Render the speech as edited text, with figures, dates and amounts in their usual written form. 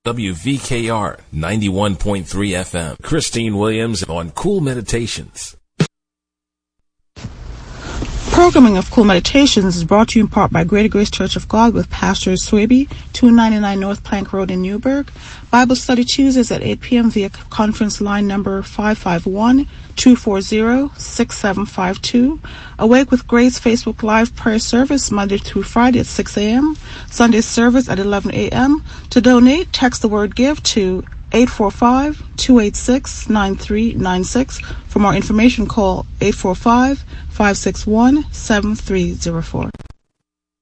WVKR 91.3 FM. Christine Williams on Cool Meditations. Programming of Cool Meditations is brought to you in part by Greater Grace Church of God with Pastor Swaby, 299 North Plank Road in Newburgh. Bible study Tuesdays at 8 p.m. via conference line number 551-240-6752. Awake with Grace Facebook Live prayer service Monday through Friday at 6 a.m. Sunday service at 11 a.m. To donate, text the word GIVE to 845-286-9396. For more information, call 845-561-7304.